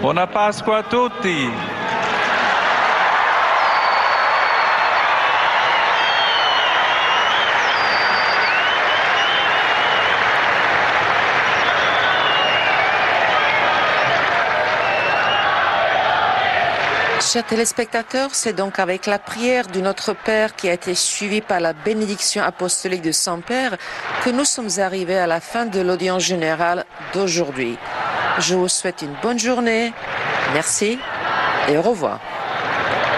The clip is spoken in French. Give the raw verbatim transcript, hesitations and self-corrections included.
Buona Pasqua a tutti! Chers téléspectateurs, c'est donc avec la prière du Notre Père qui a été suivie par la bénédiction apostolique de Saint-Père que nous sommes arrivés à la fin de l'audience générale d'aujourd'hui. Je vous souhaite une bonne journée, merci et au revoir.